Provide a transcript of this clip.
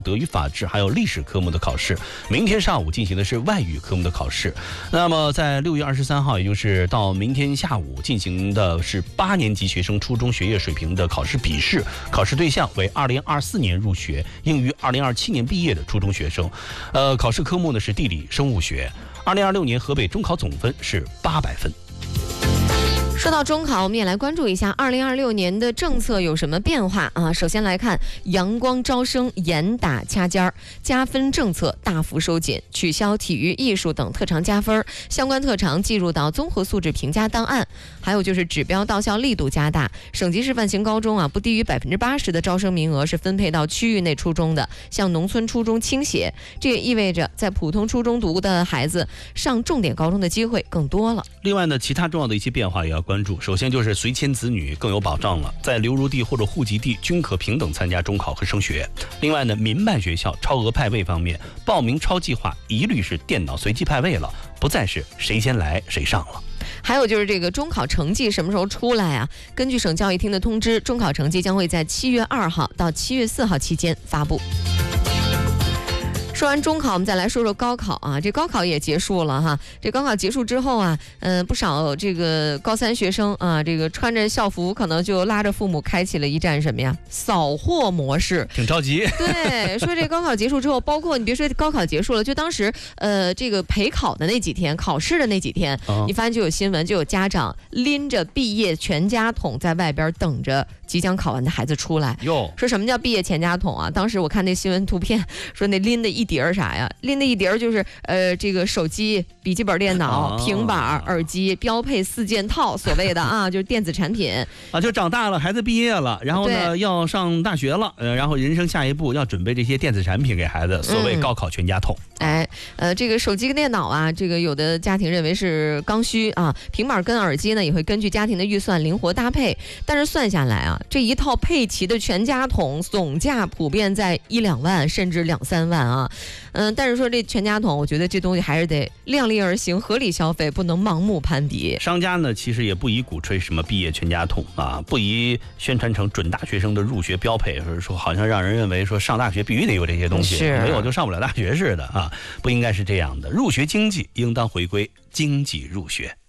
德语、法治还有历史科目的考试。明天上午进行的是外语科目的考试。那么在6月23号，也就是到明天下午进行的是8年级学生初中学业水平的考试笔试，考试对象为2024年入学、应于2027年毕业的初中学生。考试科目呢是地理、生物学。2026年河北中考总分是800分。 说到中考，我们也来关注一下2026年的政策有什么变化啊？首先来看阳光招生严打掐尖儿，加分政策大幅收紧，取消体育、艺术等特长加分，相关特长计入到综合素质评价档案。还有就是指标到校力度加大，省级示范型高中啊，不低于80%的招生名额是分配到区域内初中的，向农村初中倾斜。这也意味着在普通初中读的孩子上重点高中的机会更多了。 另外呢，其他重要的一些变化也要关注。首先就是随迁子女更有保障了，在流入地或者户籍地均可平等参加中考和升学。另外呢，民办学校超额派位方面，报名超计划一律是电脑随机派位了，不再是谁先来谁上了。 还有就是这个中考成绩什么时候出来啊？根据省教育厅的通知，中考成绩将会在7月2号到7月4号期间发布。说完中考，我们再来说说高考啊。这高考也结束了哈。这高考结束之后啊，不少这个高3学生啊，这个穿着校服，可能就拉着父母开启了一站什么呀？扫货模式， 挺着急。 对，说这高考结束之后，包括你别说高考结束了，就当时这个陪考的那几天，考试的那几天，你发现就有新闻，就有家长拎着毕业全家桶在外边等着即将考完的孩子出来。说什么叫毕业全家桶啊？当时我看那新闻图片，说那拎的一叠儿啥呀？拎的一叠儿就是这个手机、笔记本电脑、平板、耳机，标配4件套，所谓的啊，就是电子产品啊，就长大了，孩子毕业了，然后呢要上大学了，然后人生下一步要准备这些电子产品给孩子，所谓高考全家桶。 这个手机跟电脑啊，这个有的家庭认为是刚需啊，平板跟耳机呢也会根据家庭的预算灵活搭配，但是算下来啊，这一套配齐的全家桶总价普遍在1-2万，甚至2-3万啊。但是说这全家桶，我觉得这东西还是得量力而行，合理消费，不能盲目攀比。 商家呢，其实也不宜鼓吹什么毕业全家桶啊，不宜宣传成准大学生的入学标配，或者说好像让人认为说上大学必须得有这些东西，没有就上不了大学似的啊，不应该是这样的。入学经济应当回归经济入学。